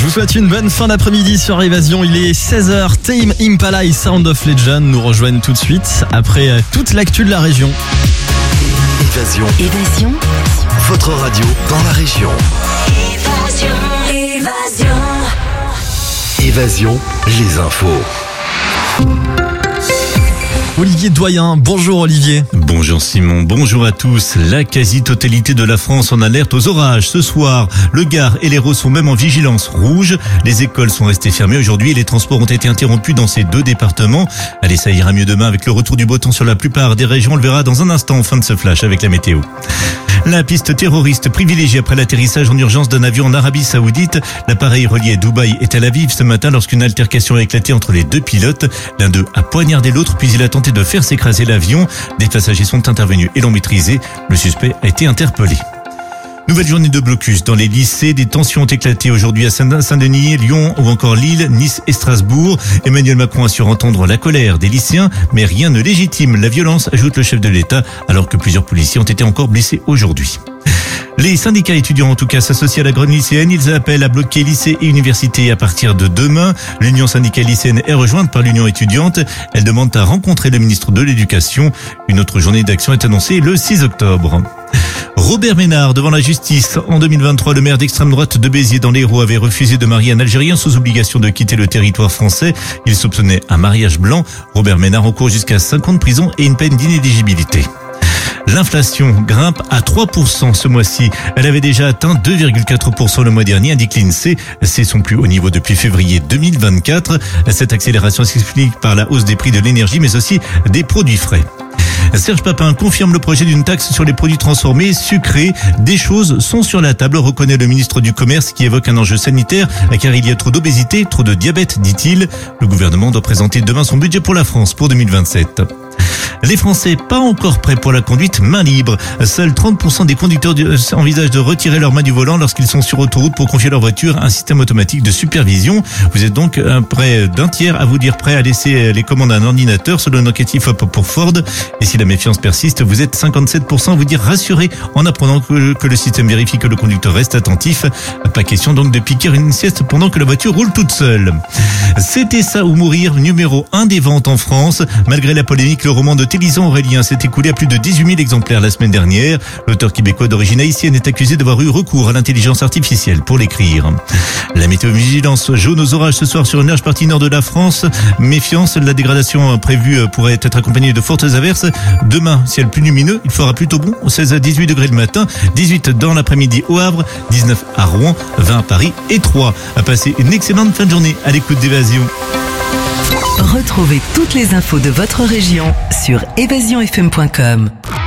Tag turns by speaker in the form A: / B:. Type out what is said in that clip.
A: vous souhaite une bonne fin d'après-midi sur Évasion. Il est 16h. Tame Impala et Sound of Legend nous rejoignent tout de suite après toute l'actu de la région.
B: Évasion. Votre radio dans la région. Évasion, les infos.
A: Olivier Doyen, bonjour Olivier.
C: Bonjour Simon, bonjour à tous. La quasi-totalité de la France en alerte aux orages. Ce soir, le Gard et l'Hérault sont même en vigilance rouge. Les écoles sont restées fermées aujourd'hui et les transports ont été interrompus dans ces deux départements. Allez, ça ira mieux demain avec le retour du beau temps sur la plupart des régions. On le verra dans un instant en fin de ce flash avec la météo. La piste terroriste privilégiée après l'atterrissage en urgence d'un avion en Arabie Saoudite. L'appareil relié Dubaï et Tel Aviv ce matin lorsqu'une altercation a éclaté entre les deux pilotes. L'un d'eux a poignardé l'autre puis il a tenté de faire s'écraser l'avion. Des passagers sont intervenus et l'ont maîtrisé. Le suspect a été interpellé. Nouvelle journée de blocus dans les lycées. Des tensions ont éclaté aujourd'hui à Saint-Denis, Lyon ou encore Lille, Nice et Strasbourg. Emmanuel Macron assure entendre la colère des lycéens, mais rien ne légitime la violence, ajoute le chef de l'État, alors que plusieurs policiers ont été encore blessés aujourd'hui. Les syndicats étudiants en tout cas s'associent à la grande lycéenne. Ils appellent à bloquer lycées et universités à partir de demain. L'Union syndicale lycéenne est rejointe par l'Union étudiante. Elle demande à rencontrer le ministre de l'Éducation. Une autre journée d'action est annoncée le 6 octobre. Robert Ménard devant la justice. En 2023, le maire d'extrême droite de Béziers dans l'Hérault avait refusé de marier un Algérien sous obligation de quitter le territoire français. Il soupçonnait un mariage blanc. Robert Ménard encourt jusqu'à 5 ans de prison et une peine d'inéligibilité. L'inflation grimpe à 3% ce mois-ci. Elle avait déjà atteint 2,4% le mois dernier, indique l'INSEE. C'est son plus haut niveau depuis février 2024. Cette accélération s'explique par la hausse des prix de l'énergie, mais aussi des produits frais. Serge Papin confirme le projet d'une taxe sur les produits transformés sucrés. Des choses sont sur la table, reconnaît le ministre du Commerce qui évoque un enjeu sanitaire car il y a trop d'obésité, trop de diabète, dit-il. Le gouvernement doit présenter demain son budget pour la France pour 2027. Les Français pas encore prêts pour la conduite main libre. Seuls 30% des conducteurs envisagent de retirer leur main du volant lorsqu'ils sont sur autoroute pour confier leur voiture à un système automatique de supervision. Vous êtes donc près d'un tiers à vous dire prêt à laisser les commandes à un ordinateur selon une enquête IFOP pour Ford. Et si la méfiance persiste, vous êtes 57% à vous dire rassuré en apprenant que le système vérifie que le conducteur reste attentif. Pas question donc de piquer une sieste pendant que la voiture roule toute seule. C'était ça ou mourir, numéro 1 des ventes en France. Malgré la polémique, le roman de Télisan Aurélien s'est écoulé à plus de 18 000 exemplaires la semaine dernière. L'auteur québécois d'origine haïtienne est accusé d'avoir eu recours à l'intelligence artificielle pour l'écrire. La météo-vigilance jaune aux orages ce soir sur une large partie nord de la France. Méfiance, la dégradation prévue pourrait être accompagnée de fortes averses. Demain, ciel plus lumineux, il fera plutôt bon, 16 à 18 degrés le matin, 18 dans l'après-midi au Havre, 19 à Rouen, 20 à Paris et 3. À passer une excellente fin de journée à l'écoute d'Évasion.
B: Retrouvez toutes les infos de votre région sur évasionfm.com.